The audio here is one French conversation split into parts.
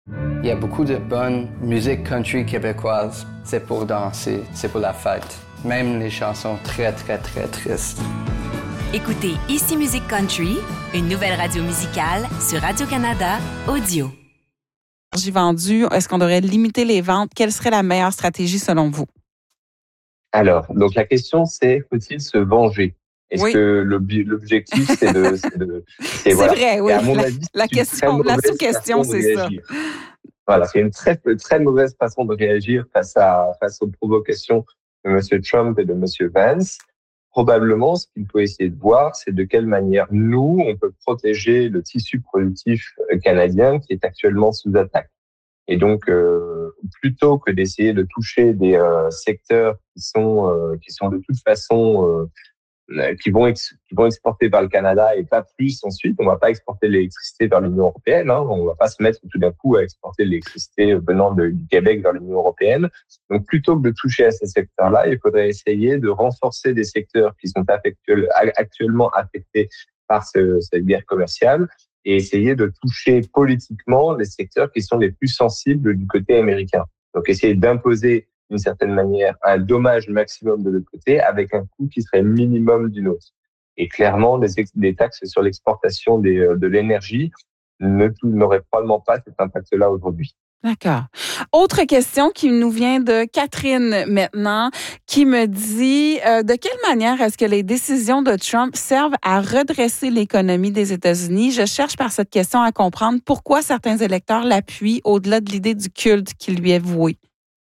Il y a beaucoup de bonne musique country québécoise. C'est pour danser, c'est pour la fête. Même les chansons très, très, très tristes. Écoutez Ici Musique Country, une nouvelle radio musicale sur Radio-Canada Audio. J'ai vendu, est-ce qu'on devrait limiter les ventes? Quelle serait la meilleure stratégie selon vous? Alors, donc la question c'est, faut-il se venger? Est-ce que l'objectif c'est voilà. C'est vrai, oui. À mon avis, la sous-question, c'est ça. Voilà, c'est une très, très mauvaise façon de réagir face aux provocations de M. Trump et de M. Vance. Probablement, ce qu'il faut essayer de voir, c'est de quelle manière nous, on peut protéger le tissu productif canadien qui est actuellement sous attaque. Et donc, plutôt que d'essayer de toucher des secteurs qui sont de toute façon qui vont exporter vers le Canada et pas plus ensuite, on va pas exporter l'électricité vers l'Union européenne, hein, on va pas se mettre tout d'un coup à exporter l'électricité venant du Québec vers l'Union européenne. Donc, plutôt que de toucher à ces secteurs-là, il faudrait essayer de renforcer des secteurs qui sont actuellement affectés par cette guerre commerciale et essayer de toucher politiquement les secteurs qui sont les plus sensibles du côté américain. Donc, essayer d'imposer d'une certaine manière un dommage maximum de l'autre côté avec un coût qui serait minimum d'une autre. Et clairement, les taxes sur l'exportation de l'énergie n'auraient probablement pas cet impact-là aujourd'hui. D'accord. Autre question qui nous vient de Catherine maintenant, qui me dit de quelle manière est-ce que les décisions de Trump servent à redresser l'économie des États-Unis? Je cherche par cette question à comprendre pourquoi certains électeurs l'appuient au-delà de l'idée du culte qui lui est voué.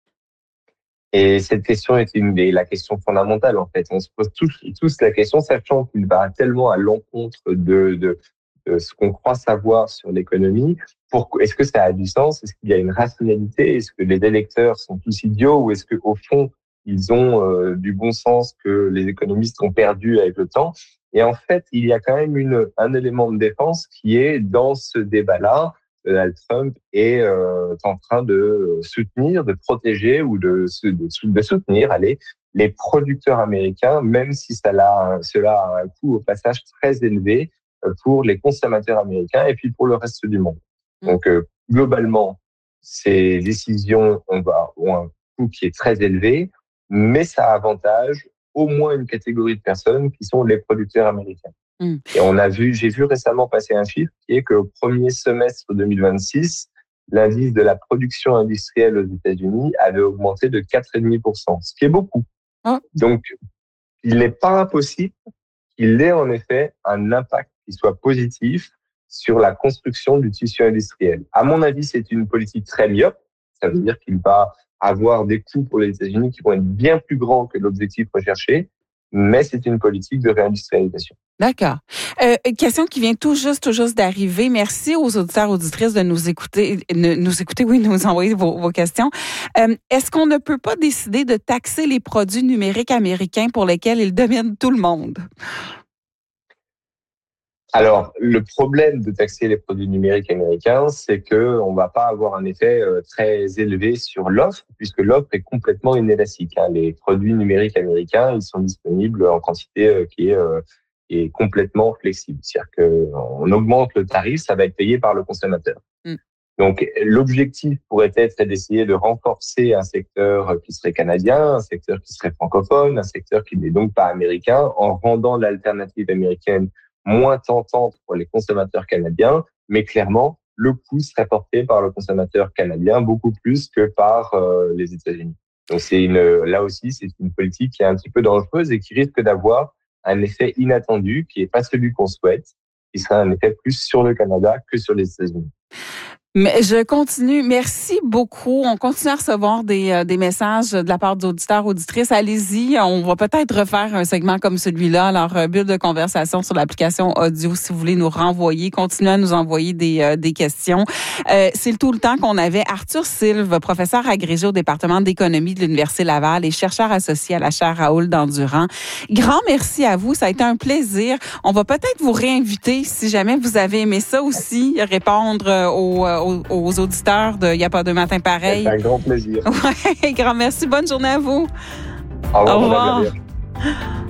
Et cette question est la question fondamentale, en fait. On se pose tous la question, sachant qu'il va tellement à l'encontre de ce qu'on croit savoir sur l'économie. Est-ce que ça a du sens? Est-ce qu'il y a une rationalité? Est-ce que les électeurs sont tous idiots? Ou est-ce qu'au fond, ils ont du bon sens que les économistes ont perdu avec le temps? Et en fait, il y a quand même un élément de défense qui est dans ce débat-là. Donald Trump est en train de soutenir, de protéger ou de soutenir, les producteurs américains, même si cela a un coût au passage très élevé pour les consommateurs américains et puis pour le reste du monde. Donc, globalement, ces décisions ont un coût qui est très élevé, mais ça avantage au moins une catégorie de personnes qui sont les producteurs américains. Et j'ai vu récemment passer un chiffre qui est qu'au premier semestre 2026, l'indice de la production industrielle aux États-Unis avait augmenté de 4,5%, ce qui est beaucoup. Donc, il n'est pas impossible qu'il ait en effet un impact qui soit positif sur la construction du tissu industriel. À mon avis, c'est une politique très myope. Ça veut dire qu'il va avoir des coûts pour les États-Unis qui vont être bien plus grands que l'objectif recherché, mais c'est une politique de réindustrialisation. D'accord. Question qui vient tout juste d'arriver. Merci aux auditeurs, auditrices de nous écouter, nous envoyer vos questions. Est-ce qu'on ne peut pas décider de taxer les produits numériques américains pour lesquels ils dominent tout le monde? Alors, le problème de taxer les produits numériques américains, c'est que on va pas avoir un effet très élevé sur l'offre, puisque l'offre est complètement inélastique. Les produits numériques américains, ils sont disponibles en quantité qui est complètement flexible. C'est-à-dire qu'on augmente le tarif, ça va être payé par le consommateur. Donc, l'objectif pourrait être d'essayer de renforcer un secteur qui serait canadien, un secteur qui serait francophone, un secteur qui n'est donc pas américain, en rendant l'alternative américaine moins tentante pour les consommateurs canadiens, mais clairement, le coût serait porté par le consommateur canadien beaucoup plus que par les États-Unis. Donc, là aussi, c'est une politique qui est un petit peu dangereuse et qui risque d'avoir un effet inattendu, qui n'est pas celui qu'on souhaite, qui serait un effet plus sur le Canada que sur les États-Unis. Mais je continue. Merci beaucoup. On continue à recevoir des messages de la part d'auditeurs, auditrices. Allez-y. On va peut-être refaire un segment comme celui-là. Alors, bulle de conversation sur l'application audio si vous voulez nous renvoyer. Continuez à nous envoyer des questions. C'est tout le temps qu'on avait. Arthur Sylve, professeur agrégé au département d'économie de l'Université Laval et chercheur associé à la chaire Raoul d'Endurant. Grand merci à vous. Ça a été un plaisir. On va peut-être vous réinviter si jamais vous avez aimé ça aussi, répondre aux auditeurs de « Il n'y a pas de matin pareil ». C'est un grand plaisir. Ouais, grand merci. Bonne journée à vous. Au revoir.